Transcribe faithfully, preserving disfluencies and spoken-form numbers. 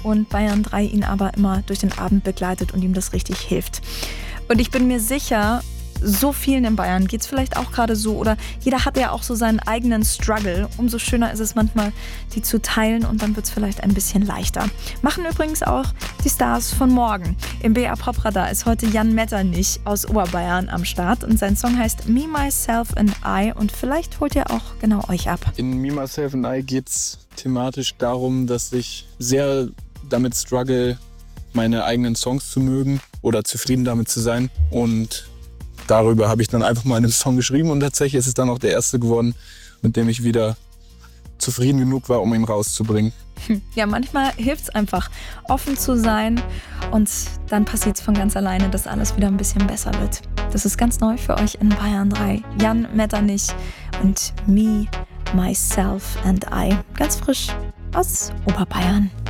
und Bayern drei ihn aber immer durch den Abend begleitet und ihm das richtig hilft. Und ich bin mir sicher, so vielen in Bayern geht es vielleicht auch gerade so oder jeder hat ja auch so seinen eigenen Struggle. Umso schöner ist es manchmal, die zu teilen und dann wird es vielleicht ein bisschen leichter. Machen übrigens auch die Stars von morgen. Im B A Pop Radar ist heute Jan Metternich aus Oberbayern am Start und sein Song heißt Me, Myself and I und vielleicht holt er auch genau euch ab. In Me, Myself and I geht es thematisch darum, dass ich sehr damit struggle, meine eigenen Songs zu mögen oder zufrieden damit zu sein und darüber habe ich dann einfach mal einen Song geschrieben und tatsächlich ist es dann auch der erste geworden, mit dem ich wieder zufrieden genug war, um ihn rauszubringen. Ja, manchmal hilft es einfach, offen zu sein und dann passiert es von ganz alleine, dass alles wieder ein bisschen besser wird. Das ist ganz neu für euch in Bayern drei. Jan Metternich und Me, Myself and I. Ganz frisch aus Oberbayern.